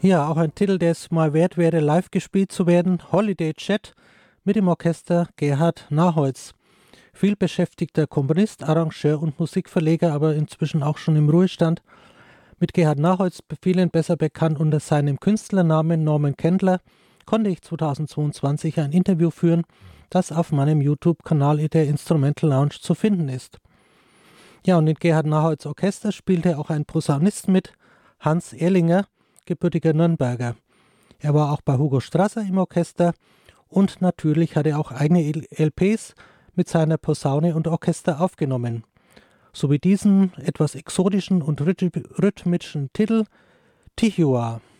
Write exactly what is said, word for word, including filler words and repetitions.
Ja, auch ein Titel, der es mal wert wäre, live gespielt zu werden. Holiday Chat mit dem Orchester Gerhard Naholz. Vielbeschäftigter Komponist, Arrangeur und Musikverleger, aber inzwischen auch schon im Ruhestand. Mit Gerhard Naholz, vielen besser bekannt unter seinem Künstlernamen Norman Kendler, konnte ich zweitausendzweiundzwanzig ein Interview führen, das auf meinem YouTube-Kanal in der Instrumental Lounge zu finden ist. Ja, und in Gerhard Naholz Orchester spielte auch ein Posaunist mit, Hans Ehrlinger, gebürtiger Nürnberger. Er war auch bei Hugo Strasser im Orchester und natürlich hat er auch eigene L Ps mit seiner Posaune und Orchester aufgenommen. So wie diesen etwas exotischen und rhythmischen Titel Tichua.